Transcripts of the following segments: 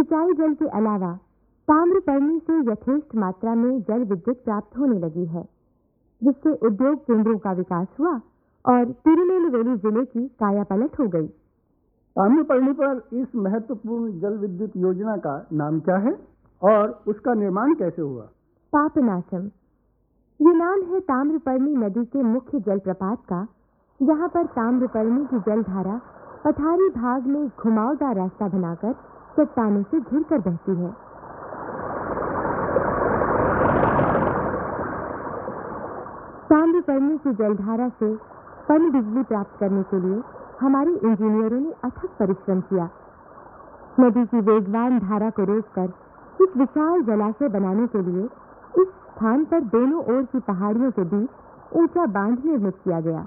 सिंचाई जल के अलावा ताम्रपर्णी से यथेष्ट मात्रा में जल विद्युत प्राप्त होने लगी है, जिससे उद्योग केंद्रों का विकास हुआ और तिरुनेलवेली जिले की कायापलट हो गई। ताम्रपर्णी पर इस महत्वपूर्ण जल विद्युत योजना का नाम क्या है और उसका निर्माण कैसे हुआ? पापनासम। ये नाम है ताम्रपर्णी नदी के मुख्य जलप्रपात का, जहां पर ताम्रपर्णी की जलधारा पठारी भाग में घुमावदार रास्ता बनाकर चट्टानों से घिरकर बहती है। ताम्रपर्णी की जलधारा से पन बिजली प्राप्त करने के लिए हमारे इंजीनियरों ने अथक परिश्रम किया। नदी की वेगवान धारा को रोककर एक विशाल जलाशय बनाने के लिए इस स्थान पर दोनों ओर की पहाड़ियों के बीच ऊंचा बांध निर्मित किया गया।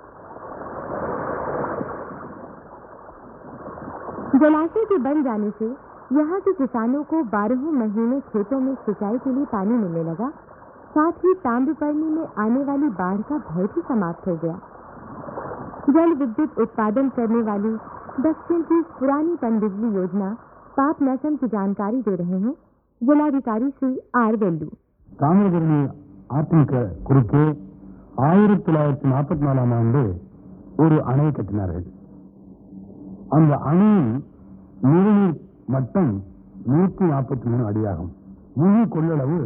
जलाशय के बन जाने से यहाँ के किसानों को 12 महीने खेतों में सिंचाई के लिए पानी मिलने लगा। साथ ही ताम्रपर्णी में आने वाली बाढ़ का भय भी समाप्त हो गया। जल विद्युत उत्पादन करने वाली दक्षिण की पुरानी पनबिजली योजना पापनासम की जानकारी दे रहे हैं जिलाधिकारी श्री आर वेल्लू। தாமிரபரணி ஆற்றிற்கு குறுக்கே 1944ஆம் ஆண்டு ஒரு அணை கட்டினார்கள். அந்த அணையின் நீர்நீர் மட்டம் 143 அடியாகும். முழு கொள்ளளவு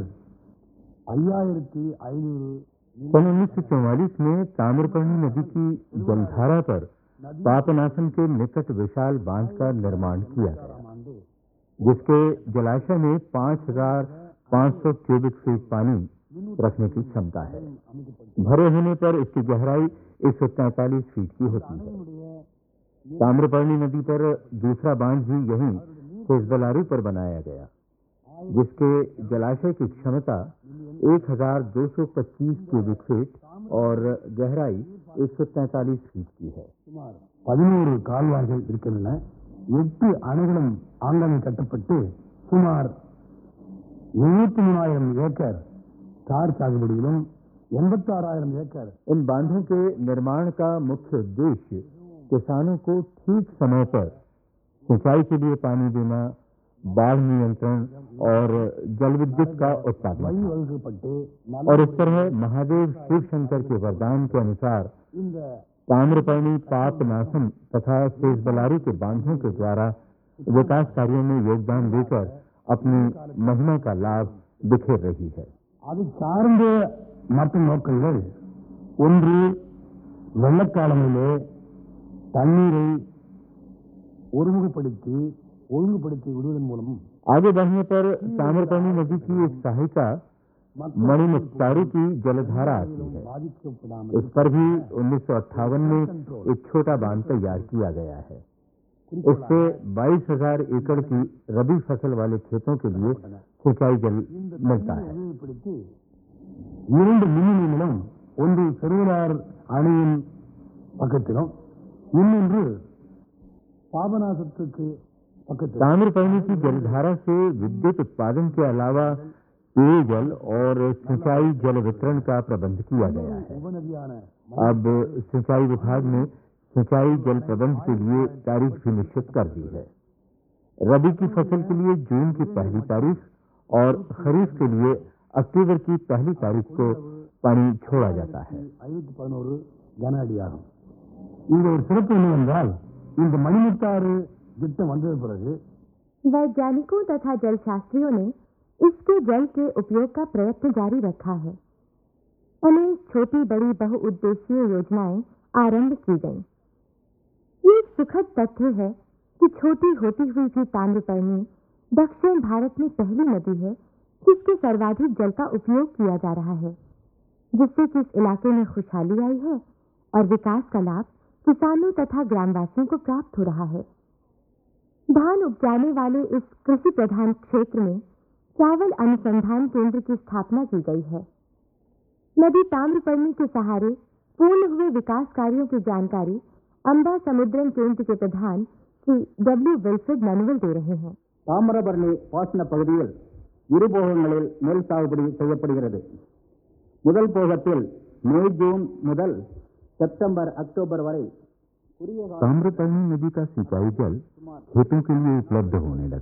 5500। सन 1944 में ताम्रपर्णी नदी की जलधारा पर पापनासम के निकट विशाल बांध का निर्माण किया गया, जिसके जलाशय में 5500 क्यूबिक फीट पानी रखने की क्षमता है। भरे होने पर इसकी गहराई 143 फीट की होती है। ताम्रपर्णी नदी पर दूसरा बांध भी यहीं सेजबलारू पर बनाया गया, जिसके जलाशय की क्षमता 1225 क्यूबिक फीट और गहराई 143 फीट की है। 11 கால்வாய்கள் இருக்கின்றன. 8 அணைகளும் ஆங்காங்கே கட்டப்பட்டு சுமார் 73,000 ஏக்கர் தார் சாகுபடியிலும் 86,000 एकड़। इन बांधों के निर्माण का मुख्य उद्देश्य किसानों को ठीक समय पर सिंचाई के लिए पानी देना, बाढ़ नियंत्रण और जल विद्युत का उत्पादन था। और इस तरह महादेव शिव शंकर के वरदान के अनुसार ताम्रपर्णी, पापनासम तथा सेजबलारू के बांधों के द्वारा विकास कार्यों में योगदान देकर अपनी महिमा का लाभ बिखेर रही है। அது சார்ந்த மற்ற நோக்கங்கள் ஒன்று, வெள்ளக்காலங்களிலே தண்ணீரை ஒழுங்குபடுத்தி விடுவதன் மூலம் आगे बढ़ने पर ताम्रपर्णी नदी की एक सहायिका मणिमुक्तारू की जलधारा आती है। इस पर भी 1958 में एक छोटा बांध तैयार किया गया है। इससे 22,000 एकड़ की रबी फसल वाले खेतों के लिए सिंचाई जल मिलता है। 2 மின் நிலையம், ஒன்று செருவலார் அணையின் பக்கத்திலும் இன்னொன்று பாபநாசத்துக்கு பக்கத்தில்। ताम्रपर्णी की जलधारा से विद्युत उत्पादन के अलावा पेयजल और सिंचाई जल वितरण का प्रबंध किया गया है। अब सिंचाई विभाग ने सिंचाई जल प्रबंध के लिए तारीख भी निश्चित कर दी है। रबी की फसल के लिए जून की 1 तारीख और खरीफ के लिए अक्टूबर की 1 तारीख को पानी छोड़ा जाता है। 511 கன அடியாகும்। இங்க ஒரு சிறப்பு என்னவென்றால், இந்த மணிமுத்தாறு திட்டம் வந்தது பிறகு वैज्ञानिकों तथा जल शास्त्रियों ने इसके जल के उपयोग का प्रयत्न जारी रखा है। अनेक छोटी बड़ी बहुउद्देशीय योजनाएं आरंभ की गईं। ये एक सुखद तथ्य है कि छोटी होती हुई भी ताम्रपर्णी दक्षिण भारत में पहली नदी है जिसके सर्वाधिक जल का उपयोग किया जा रहा है, जिससे कि इस इलाके में खुशहाली आई है और विकास का लाभ किसानों तथा ग्रामवासियों को प्राप्त हो रहा है। धान उपजाने वाले इस कृषि प्रधान क्षेत्र में चावल अनुसंधान केंद्र की स्थापना की गई है। नदी ताम्रपर्णी के सहारे पूर्ण हुए विकास कार्यों की जानकारी अंबा समुद्रम केंद्र के प्रधान श्री W. विल्फ्रेड मैनुअल दे रहे हैं। தாமிரபரணி பாசன பகுதியில் இரு போகங்களில் நெல் சாகுபடி செய்யப்படுகிறது। முதல் போகத்தில் மே ஜூன் முதல் सितंबर अक्टूबर वரை ताम्रपर्णी नदी का सिंचाई जल खेतों के लिए उपलब्ध होने लगा।